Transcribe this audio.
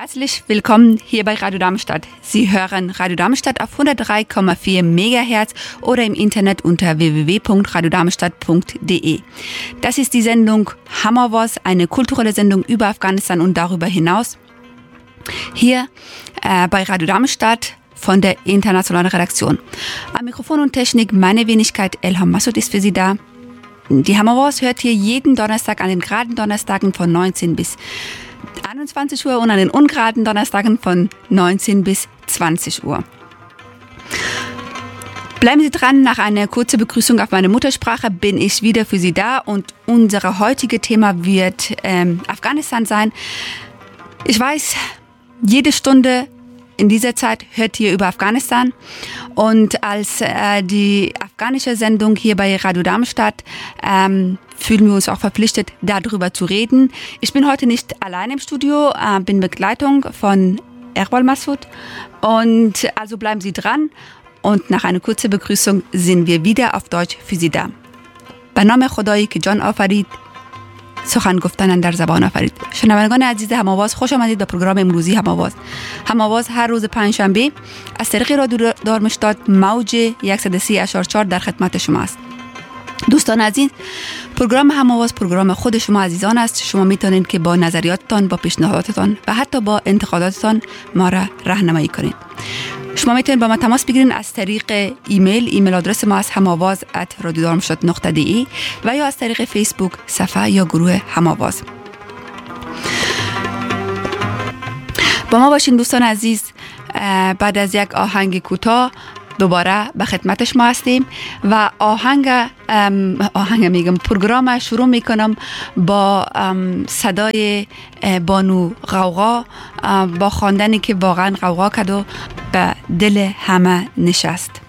Herzlich willkommen hier bei Radio Darmstadt. Sie hören Radio Darmstadt auf 103,4 MHz oder im Internet unter www.radiodarmstadt.de. Das ist die Sendung Hammerwas, eine kulturelle Sendung über Afghanistan und darüber hinaus. Hier bei Radio Darmstadt von der internationalen Redaktion. Am Mikrofon und Technik meine Wenigkeit Elham Massoud ist für Sie da. Die Hammerwas hört ihr jeden Donnerstag an den geraden Donnerstagen von 19 bis 21 Uhr und an den ungeraden Donnerstagen von 19 bis 20 Uhr. Bleiben Sie dran, nach einer kurzen Begrüßung auf meine Muttersprache bin ich wieder für Sie da und unser heutiges Thema wird Afghanistan sein. Ich weiß, jede Stunde in dieser Zeit hört ihr über Afghanistan und als die afghanische Sendung hier bei Radio Darmstadt fühlen wir uns auch verpflichtet, darüber zu reden. Ich bin heute nicht allein im Studio, bin Begleitung von Erbal Massoud und also bleiben Sie dran und nach einer kurzen Begrüßung sind wir wieder auf Deutsch für Sie da. به نام خدایی که جان آفرید سخن گفتن در زبان آفرید. شنوندگان عزیز هماواز خوش آمدید به پروگرام امروزی هماواز هر روز پنجشنبه از طریق رادیو دارمشتات موج 103.4 در خدمت شما است. دوستان عزیز، پروگرام هماواز پروگرام خود شما عزیزان است. شما میتونید که با نظریاتتان، با پیشنهاداتتان و حتی با انتقاداتتان ما را راهنمایی کنید. شما میتونید با ما تماس بگیرید از طریق ایمیل آدرس ما از hamawaz@radiodarmstadt.de و یا از طریق فیسبوک صفحه یا گروه هماواز. با ما باشین دوستان عزیز. بعد از یک آهنگ کوتاه دوباره به خدمت شما هستیم و پروگرام شروع میکنم با صدای بانو غوغا با خواندنی که واقعا غوغا کرد و به دل همه نشست.